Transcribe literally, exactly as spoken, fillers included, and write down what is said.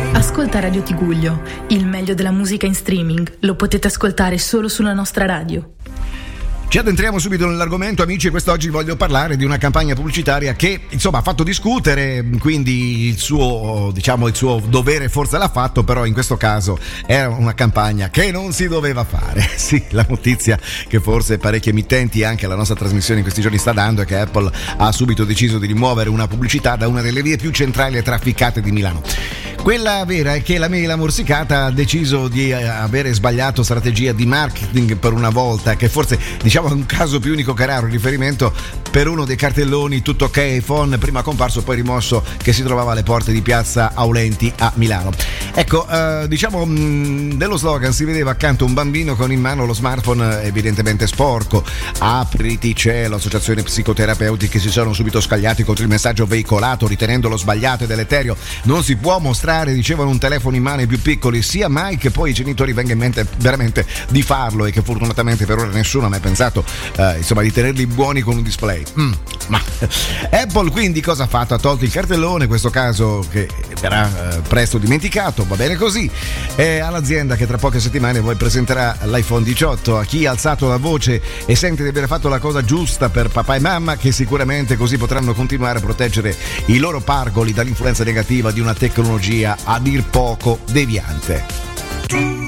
Ascolta Radio Tiguglio, il meglio della musica in streaming, lo potete ascoltare solo sulla nostra radio. Ci addentriamo subito nell'argomento, amici, e quest'oggi voglio parlare di una campagna pubblicitaria che insomma ha fatto discutere, quindi il suo, diciamo, il suo dovere forse l'ha fatto, però in questo caso era una campagna che non si doveva fare. Sì, la notizia che forse parecchie emittenti e anche la nostra trasmissione in questi giorni sta dando è che Apple ha subito deciso di rimuovere una pubblicità da una delle vie più centrali e trafficate di Milano. Quella vera è che la mela morsicata ha deciso di avere sbagliato strategia di marketing per una volta, che forse diciamo è un caso più unico che raro, in riferimento per uno dei cartelloni tutto ok iPhone prima comparso poi rimosso che si trovava alle porte di piazza Aulenti a Milano. Ecco, eh, diciamo mh, dello slogan si vedeva accanto un bambino con in mano lo smartphone evidentemente sporco. Apriti cielo, associazioni psicoterapeutiche si sono subito scagliati contro il messaggio veicolato ritenendolo sbagliato e deleterio. Non si può mostrare, dicevano, un telefono in mano ai più piccoli, sia mai che poi i genitori venga in mente veramente di farlo, e che fortunatamente per ora nessuno ha mai pensato eh, insomma di tenerli buoni con un display. Mm, ma Apple quindi cosa ha fatto? Ha tolto il cartellone, in questo caso che verrà eh, presto dimenticato, va bene così, e all'azienda che tra poche settimane poi presenterà l'iPhone diciotto. A chi ha alzato la voce e sente di aver fatto la cosa giusta per papà e mamma, che sicuramente così potranno continuare a proteggere i loro pargoli dall'influenza negativa di una tecnologia a dir poco deviante.